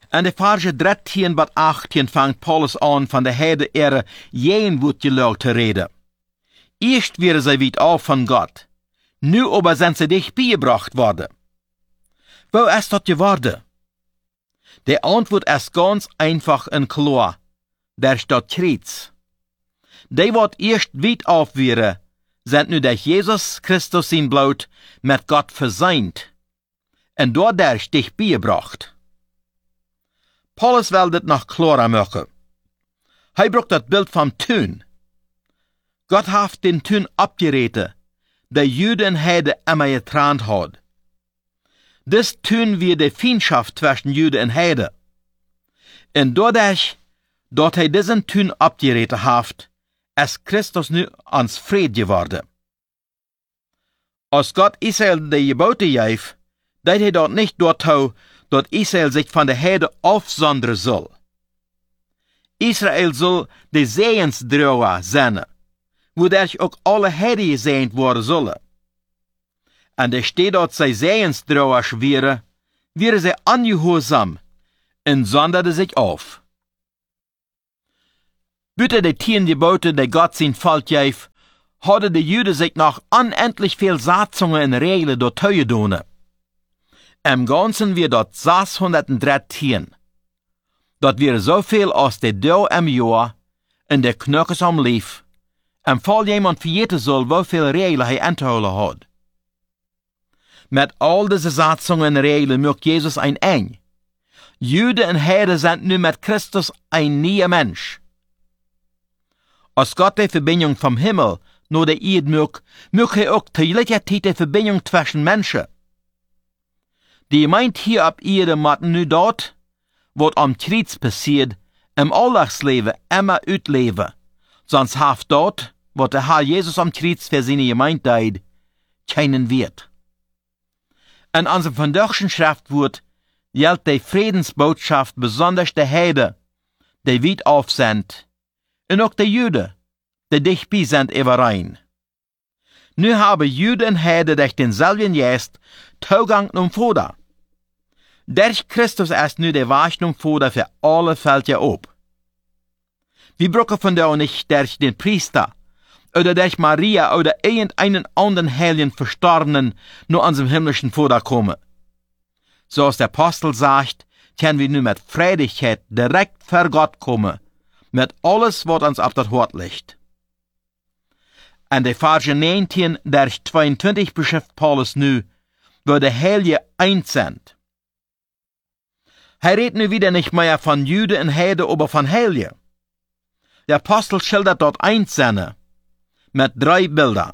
En de Verse 13 bis 18 fangt Paulus an van de Heide Ehre jen wordt geloot te reden. Eerst wäre sie weit auf von Gott, nu aber sind sie dich beigebracht worden. Wo ist das geworden? Die Antwort ist ganz einfach und klar. Der steht Kreuz. Die wat erst weit auf wäre, sind nu durch Jesus Christus sein Blut mit Gott verseint. Und dadurch dich beigebracht. Paulus will dit noch klarer machen. Hij braucht das Bild vom Tuin. Gott hat den Tuin abgereten, der Juden und Heiden immer getrennt hat. Dis Tuin wir die Feindschaft zwischen Juden und Heiden. Und dadurch, dass hij diesen Tuin abgereten hat, ist Christus nu ans Fried geworden. Als Gott Israel die Gebote gab, deed hij dat nicht dorthin, dat Israel sich von der Heide afzonderen soll. Israel soll de Sehensdroger zijn, wodurch ook alle Heiden gesehend worden zullen. En er steht dat zij Sehensdroger wären sie ungehorsam und sonderte sich auf. Buiten de 10 Gebote, die Gott sein Volk gab, hadden de Juden sich noch unendlich viel Satzungen und Regeln dort gedonen. Im Ganzen wir dort 613. Dat wir so viel als de Dau im Jahr en de Knöckes am Lief, en fall jemand vergeten soll, woveel Regeln hij aanhouden had. Met al deze Satzungen en Regeln macht Jesus ein eng. Juden en Heiden sind nu mit Christus ein neuer Mensch. Als Gott die Verbindung vom Himmel nur der Erde macht hij auch tegelijkertijd die Verbindung zwischen Menschen. Die Gemeinde hier ab Erde moet nu dat, wat am Kreuz passiert, im Alltagsleben immer uitleven. Sonst haft dat, wat der Herr Jesus am Kreuz für seine Gemeinde deed, keinen Wert. In unserem vandaagschen Schriftwort gilt die Friedensbotschaft besonders der Heiden, die weit auf sind, und auch der Juden, die dicht bei sind überein. Nu haben Juden und Heiden durch denselben Geist Zugang zum Vater. Durch Christus ist nu der Weg zum Vater für alle Völker ab. Wir brauchen von da nicht durch den Priester oder durch Maria oder irgendeinen anderen Heiligen Verstorbenen nur an zum himmlischen Vater kommen. So als der Apostel sagt, können wir nu mit Freudigkeit direkt vor Gott kommen, mit alles, was uns auf das Wort liegt. An der Verse 19 durch 22 beschreibt Paulus nu, wo der Heilige eins sind. Er redet nu wieder nicht mehr von Juden und Heiden, aber von Heiligen. Der Apostel schildert dort eins sein, mit 3 Bildern.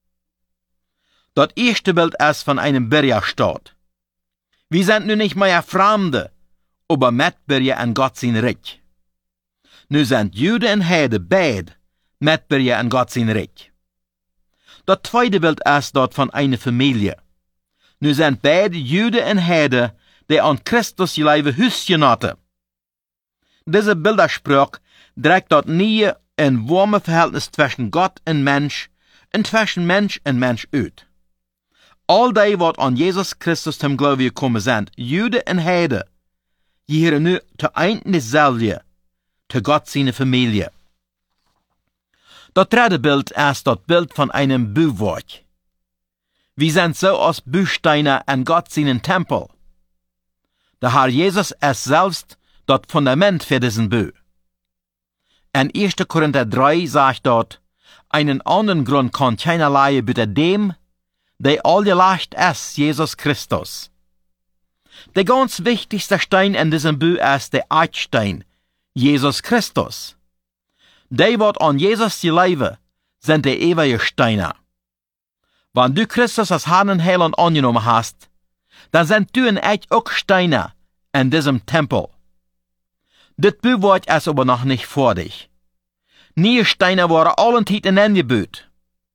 Das erste Bild ist von einem Bürgerstaat. Wir sind nun nicht mehr Fremde, aber Mitbürger an Gott sein Reich. Nu sind Juden und Heiden beide Mitbürger an Gott sein Reich. Das zweite Bild ist dort von einer Familie. Nu sind beide Juden und Heiden, die an Christus ihr Leben Hüsgenoten. Diese Bildersprach trägt dort nie ein warmes Verhältnis zwischen Gott und Mensch zwischen Mensch und Mensch uit. All die, wat an Jesus Christus zum Glauben gekommen sind, Juden und Heiden, gehören nu zu ein dasselbe, zu Gott seine Familie. Das dritte Bild ist das Bild von einem Bauwerk. Wir sind so als Bausteine an Gott seinen Tempel. Der Herr Jesus ist selbst das Fundament für diesen Bau. In 1. Korinther 3 sagt dort, einen anderen Grund kann keiner leihen bitte dem, der allgeleicht ist, Jesus Christus. Der ganz wichtigste Stein in diesem Bau ist der Eckstein, Jesus Christus. Die, wat an Jesus leben, sind die ewige Steine. Wenn du Christus als Herrn und Heiland angenommen hast, dann sind du und ich auch Steine in diesem Tempel. Das Bauwerk ist aber noch nicht fertig. Nie Steine waren allen Titen angebaut.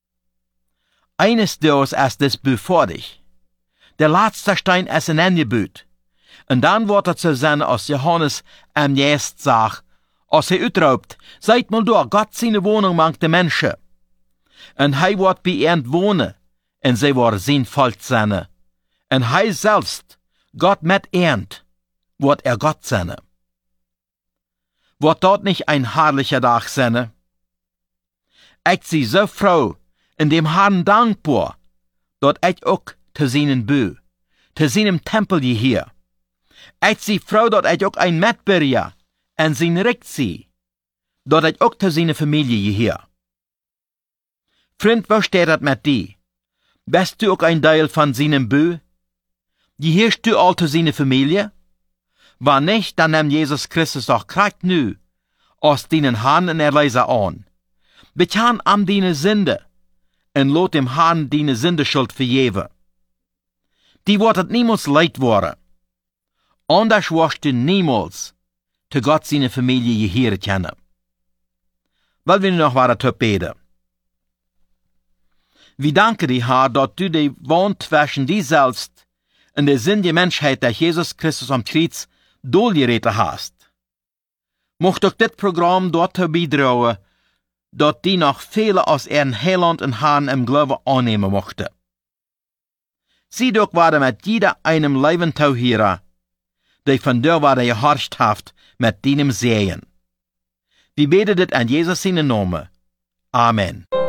Eines Tages ist das Bau fertig. Der letzte Stein ist angebaut. Und dann wird es so sein, als Johannes am Geist sagt, als er utraubt, seid mal da, Gott seine Wohnung mangt die Menschen. Und er wird bei ihnen wohnen, und sie werden sein Volk sein. Und er selbst, Gott mit ihnen, wird Gott sein. Wird dort nicht ein herrlicher Tag sein? Ich sie so froh, in dem Herrn dankbar, dort ich auch zu seinen Bü, zu seinem Tempel hier. Ich sie froh, dort ich auch ein Mitbürger en sein Recht sie, dort ich auch zu seiner Familie hier. Freund, was steht das mit dir? Bist du auch ein Teil von seinem Bü? Gehörst du all zu seiner Familie? Wenn nicht, dann nimmt Jesus Christus doch Kraft nu, aus deinen Herrn und Erleiser an. Bekan am deine Sünde, und lot dem Herrn deine Sündeschuld vergeben. Die wird het niemals leid worden. Anders wirst du niemals zu Gott seine Familie gehören können. Weil wir noch weiter beten. Wir danken dir, Herr, dass du die Wand zwischen dir selbst und der Sinn der Menschheit durch Jesus Christus am Kreuz durchgerettet hast. Mocht auch dit Programm dazu beitragen, dass die noch viele aus ihren Heiland und Herrn im Glauben annehmen mochten. Sie doch waren mit jeder einem Leben Tauhierer, der von dir war geherrscht haft mit deinem Sehen. Wir beten dit an Jesus seinen Namen. Amen.